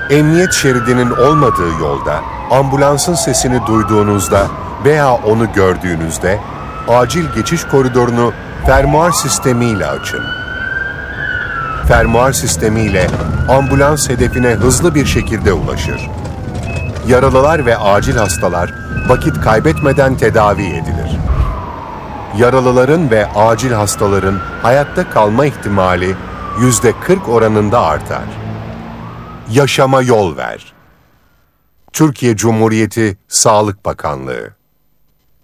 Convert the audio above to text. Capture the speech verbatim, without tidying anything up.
Emniyet şeridinin olmadığı yolda, ambulansın sesini duyduğunuzda veya onu gördüğünüzde, acil geçiş koridorunu fermuar sistemiyle açın. Fermuar sistemiyle ambulans hedefine hızlı bir şekilde ulaşır. Yaralılar ve acil hastalar vakit kaybetmeden tedavi edilir. Yaralıların ve acil hastaların hayatta kalma ihtimali yüzde kırk oranında artar. Yaşama yol ver. Türkiye Cumhuriyeti Sağlık Bakanlığı.